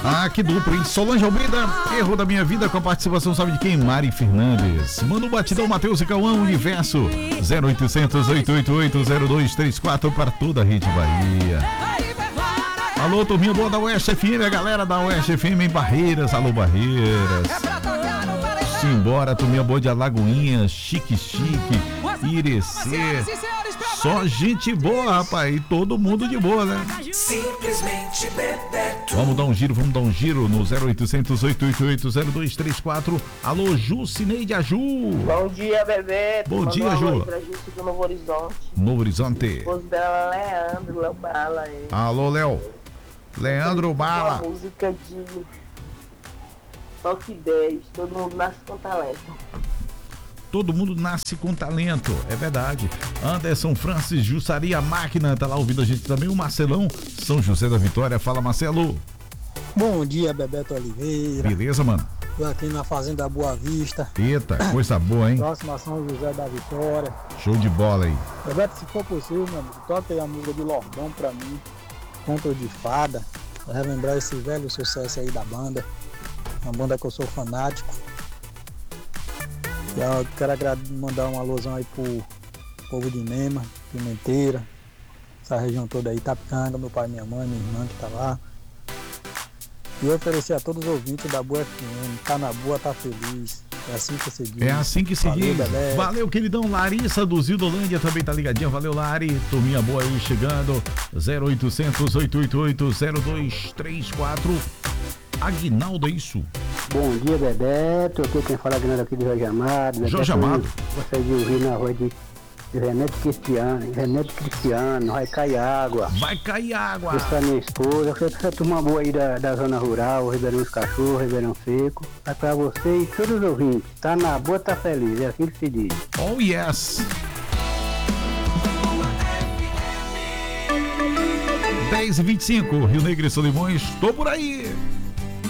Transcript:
Ah, que dupla, hein? Solange Almeida, erro da minha vida, com a participação, sabe de quem? Mari Fernandes. Manda o batidão, Matheus e Cauã, Universo. 0800 888 0234 para toda a Rede Bahia. Alô, turminha boa da Oeste FM, a galera da Oeste FM em Barreiras. Alô, Barreiras. Simbora, turminha boa de Alagoinhas, Chique, Irecê. Só gente boa, rapaz. E todo mundo de boa, né? Simplesmente Bebeto. Vamos dar um giro no 0800 888 0234. Alô, Ju Cineide Aju. Bom dia, Bebeto. Bom dia, Ju. Do Novo Horizonte. Novo Horizonte. Esposo dela, Leandro, Léo Bala. Alô, Léo. Leandro Bala. Uma música de Toque 10. Todo mundo nasce com talento. Todo mundo nasce com talento, é verdade. Anderson Francis, Jussaria Máquina, tá lá ouvindo a gente também. O Marcelão, São José da Vitória. Fala, Marcelo. Bom dia, Bebeto Oliveira. Beleza, mano? Tô aqui na Fazenda Boa Vista. Eita, coisa boa, hein? Próximo a São José da Vitória. Show de bola aí. Bebeto, se for possível, meu amigo, toque aí a música de Lordão pra mim. Conto de Fada. Pra relembrar esse velho sucesso aí da banda. Uma banda que eu sou fanático. Eu quero mandar uma alusão aí pro povo de Nema, Pimenteira, essa região toda aí, Itapicanga, meu pai, minha mãe, minha irmã que tá lá. E eu oferecer a todos os ouvintes da Boa FM, tá na boa, tá feliz. É assim que se diz. É assim que se diz. Bebeto. Valeu, queridão. Larissa do Zildolândia também tá ligadinha. Valeu, Lari. Turminha boa aí chegando. 0800 888 0234. Aguinaldo, é isso? Bom dia, Bebeto. Aqui quem fala é Aguinaldo aqui de Jorge Amado. Bebeto, Jorge Amado. Gostaria de ouvir na rua de Renato Cristiano, vai cair água. Vai cair água. Isso pra minha esposa. Essa turma boa aí da zona rural, Ribeirão dos Cachorros, Ribeirão Seco. É pra você e todos os ouvintes. Tá na boa, tá feliz. É assim que se diz. Oh, yes. 10h25, Rio Negro e Solimões, tô por aí.